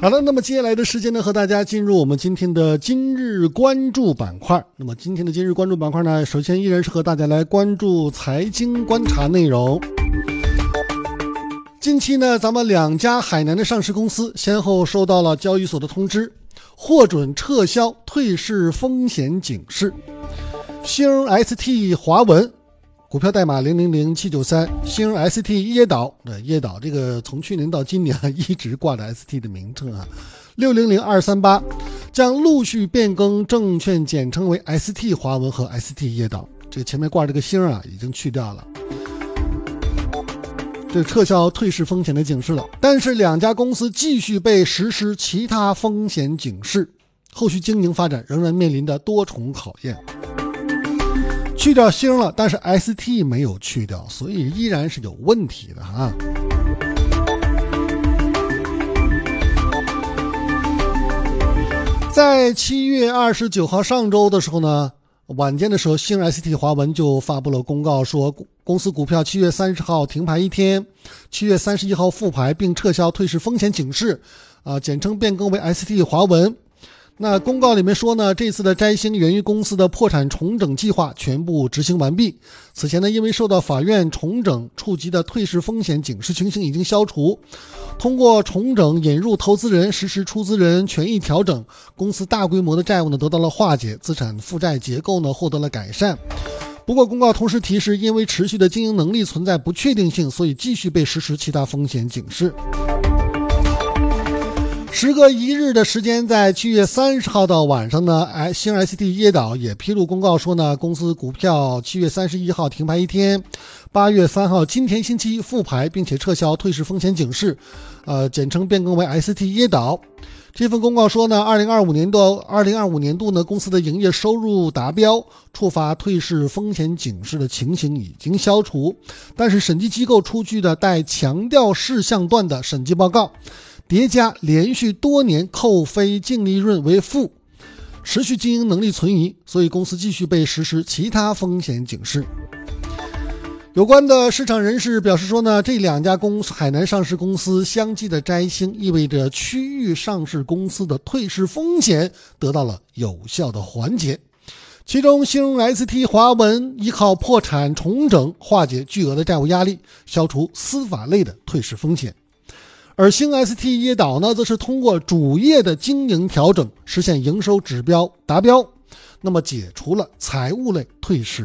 好了，那么接下来的时间呢，和大家进入我们今天的今日关注板块。那么今天的今日关注板块呢，首先依然是和大家来关注财经观察内容。近期呢，咱们2家海南的上市公司先后收到了交易所的通知，获准撤销退市风险警示。星 ST 华文股票代码000793，星 ST 椰岛，椰岛这个从去年到今年一直挂着 ST 的名称啊，600238将陆续变更证券简称为 ST 华文和 ST 椰岛，这个前面挂这个星啊已经去掉了，这撤销退市风险的警示了。但是2家公司继续被实施其他风险警示，后续经营发展仍然面临着多重考验。去掉星了，但是 ST 没有去掉，所以依然是有问题的啊。在7月29号上周的时候呢，晚间的时候，星 ST 华文就发布了公告，说公司股票7月30号停牌1天，7月31号复牌，并撤销退市风险警示，简称变更为 ST 华文。那公告里面说呢，这次的摘星源于公司的破产重整计划全部执行完毕。此前呢，因为受到法院重整触及的退市风险警示情形已经消除，通过重整引入投资人，实施出资人权益调整，公司大规模的债务呢得到了化解，资产负债结构呢获得了改善。不过公告同时提示，因为持续的经营能力存在不确定性，所以继续被实施其他风险警示。时隔1日的时间，在7月30号的晚上呢，星 ST 椰岛也披露公告说呢，公司股票7月31号停牌1天，8月3号今天星期一复牌，并且撤销退市风险警示，简称变更为 ST 椰岛。这份公告说呢，2025年度呢，公司的营业收入达标，触发退市风险警示的情形已经消除，但是审计机构出具的带强调事项段的审计报告叠加连续多年扣非净利润为负，持续经营能力存疑，所以公司继续被实施其他风险警示。有关的市场人士表示说呢，这2家海南上市公司相继的摘星，意味着区域上市公司的退市风险得到了有效的缓解。其中星 ST 华文依靠破产重整化解巨额的债务压力，消除司法类的退市风险。而星 ST 椰岛呢，则是通过主业的经营调整，实现营收指标达标，那么解除了财务类退市